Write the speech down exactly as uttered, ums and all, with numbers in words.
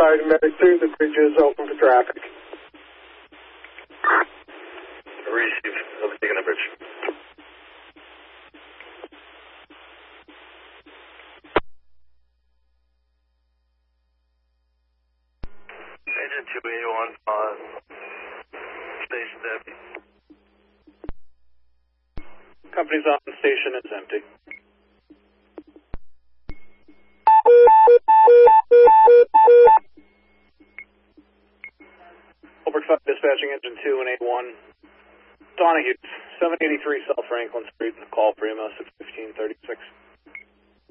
Fire Medic three, the bridge is open for traffic. Receive. I'll be taking the bridge. Agent two eighty-one on station empty. Company's on station, it's empty. Over five dispatching engine two and eight one. Donahue, seven eighty-three South Franklin Street, call Primo six fifteen thirty-six.